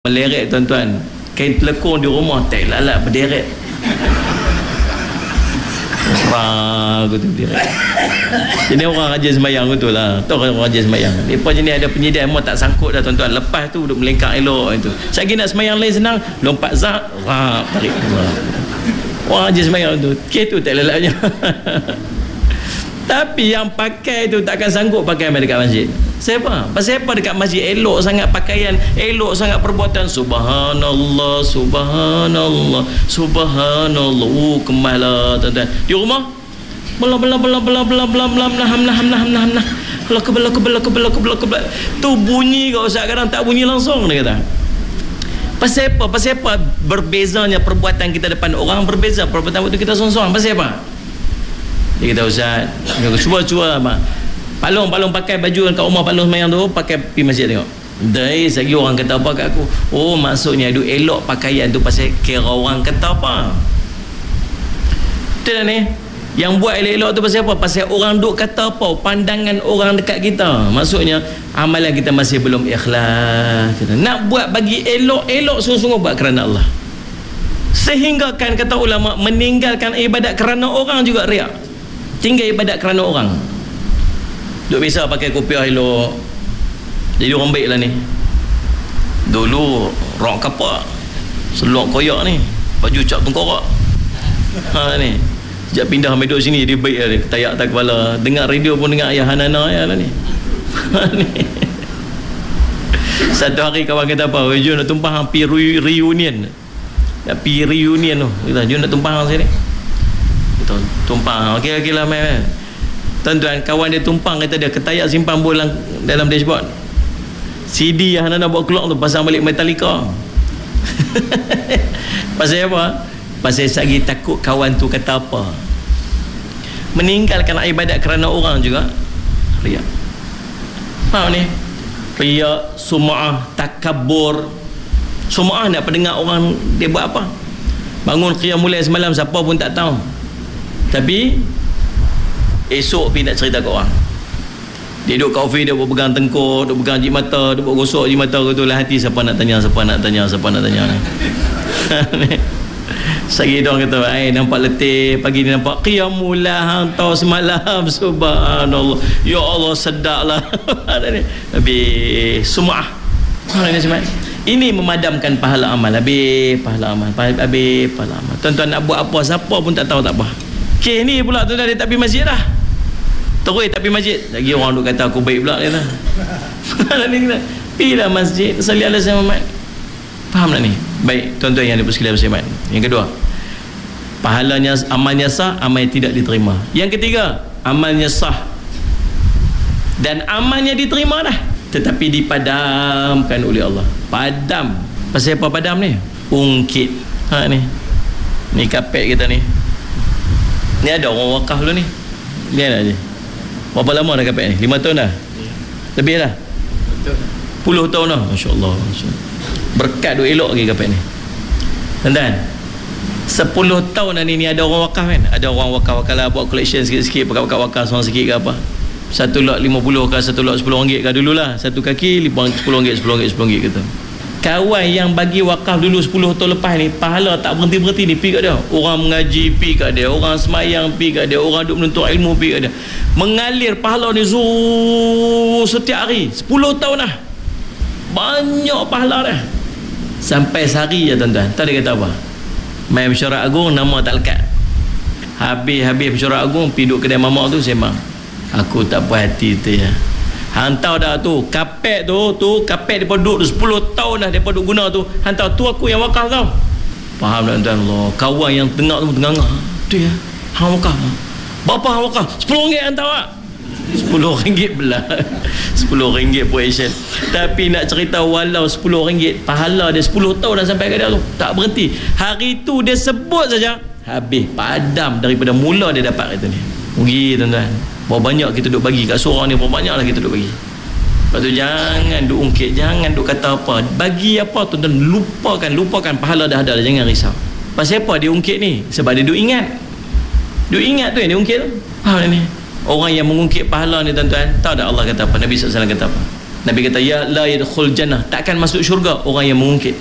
meleret tuan-tuan, kain telekung di rumah tak lalat berderet. Gitu berderet. Jadi orang rajin sembahyang betul lah. Tahu orang rajin sembahyang. Lepas jenis ada penyediaan memang tak sangkut dah tuan-tuan. Lepas tu duduk melengkak elok itu. Saya nak sembahyang lain senang, lompat zak, tarik. Orang rajin sembahyang tu, kes tu tak lalatnya. Tapi yang pakai tu takkan sanggup pakai dekat masjid. Siapa? Pasal apa dekat masjid elok sangat pakaian, elok sangat perbuatan. Subhanallah, subhanallah, subhanallah. Kemaslah tuan-tuan. Di rumah belah tu bunyi kau Ustaz, kadang tak bunyi langsung dia kata. Pasal apa? Pasal apa berbezanya perbuatan kita depan orang berbeza perbuatan waktu kita seorang-seorang? Pasal apa? Dia kata Ustaz, cuba palung pakai baju kat rumah, palung semayang tu pakai pergi masjid tengok. Dari segi orang kata apa kat aku. Oh, maksudnya duk elok pakaian tu pasal kira orang kata apa. Betul tak ni? Yang buat elok-elok tu pasal apa? Pasal orang duk kata apa, pandangan orang dekat kita. Maksudnya amalan kita masih belum ikhlas. Nak buat bagi elok-elok sungguh-sungguh buat kerana Allah. Sehingga kan kata ulama, meninggalkan ibadat kerana orang juga riak. Tinggal ibadat kerana orang. Duk biasa pakai kopiah elok, jadi orang baik lah ni. Dulu rok kapak, selok koyak ni, baju cap tengkorak. Ni sejak pindah ambil duduk sini dia baik lah, tayak atas kepala. Dengar radio pun dengar ayah Hanana ayah lah ni. Satu hari kawan kata apa, jom nak tumpang pergi reunion. Nak pergi reunion tu, kita jom nak tumpang sini. Kita tumpang, okey lah main. Tuan-tuan, kawan dia tumpang, kata dia ketayak simpan bola dalam dashboard. CD yang nak bawa keluar tu pasang balik Metallica. Pasal apa? Pasal sagi takut kawan tu kata apa. Meninggalkan ibadat kerana orang juga riak. Faham ni? Riak, sum'ah, takabur. Sum'ah nak pendengar orang dia buat apa. Bangun qiyamul lail semalam siapa pun tak tahu. Tapi esok pergi nak cerita kat orang. Dia duduk kat ofis, dia buat pegang tengkuk, dia pegang jik mata, dia buat gosok jik mata, betul lah hati siapa nak tanya. Sagi dia orang kata, nampak letih, pagi ni nampak qiyamul lail hantar semalam, subhanallah. Ya Allah, sedaklah. Tapi sum'ah. Ini memadamkan pahala amal. Habis pahala amal. Tuan-tuan nak buat apa, siapa pun tak tahu tak apa. Kes ni pula tu dah dia tak pergi masjid dah. Terus tak pergi masjid. Lagi orang duk kata aku baik pula kata. Pergilah masjid, salli ala Sayyidina Muhammad. Faham tak ni? Baik, tuan-tuan yang dipersekalian bersama. Yang kedua, pahalanya amalnya sah, amal tidak diterima. Yang ketiga, amalnya sah dan amalnya diterima dah, tetapi dipadamkan oleh Allah. Padam. Pasal apa padam ni? Ungkit. Ni kapet kita ni. Ni ada orang wakaf dulu ni. Ni ada je. Berapa lama dah kapet ni? 5 tahun dah? Lebih dah? 10 tahun dah? Masya Allah. Berkat duk elok lagi kapet ni. Tuan-tuan, 10 tahun dah ni ada orang wakaf kan? Ada orang wakaf lah, buat collection sikit-sikit, pakai wakaf seorang sikit ke apa. Satu lot 50 ke, satu lot 10 ringgit ke dululah. Satu kaki 10 ringgit kata. Kawan yang bagi wakaf dulu 10 tahun lepas ni, pahala tak berhenti-berhenti ni pergi kat dia. Orang mengaji pergi kat dia, orang semayang pergi kat dia, orang duk menuntut ilmu pergi kat dia. Mengalir pahala ni setiap hari 10 tahun dah. Banyak pahala dah. Sampai sehari je tuan-tuan. Tahu dia kata apa? Main mesyuarat agung, nama tak lekat. Habis mesyuarat agung pergi duduk kedai mamak tu sembang. Aku tak puas hati tu ya. Hantar dah tu kapet tu kapet depa duduk 10 tahun dah depa duduk guna tu. Hantar tu aku yang wakaf tau. Faham tak tuan Allah? Kawan yang tengah tu tengah. Tu ya. Hang wakaf. Berapa hang wakaf? 10 ringgit hantar tak? 10 ringgit belah. 10 ringgit per action. Tapi nak cerita walau 10 ringgit, pahala dia 10 tahun dah sampai ke dia tu. Tak berhenti. Hari tu dia sebut saja, habis padam daripada mula dia dapat kata ni. Rugi tuan-tuan. Berapa banyak kita duk bagi kat seorang ni, berapa banyak lah kita duk bagi. Lepas tu jangan duk ungkit, jangan duk kata apa. Bagi apa tuan-tuan, lupakan pahala dah ada, jangan risau. Pasal apa dia ungkit ni? Sebab dia duk ingat. Duk ingat tu yang dia ungkit tu. Faham ni? Orang yang mengungkit pahala ni tuan-tuan, tahu tak Allah kata apa? Nabi SAW kata apa? Nabi kata, ya la yadkhul jannah, takkan masuk syurga orang yang mengungkit.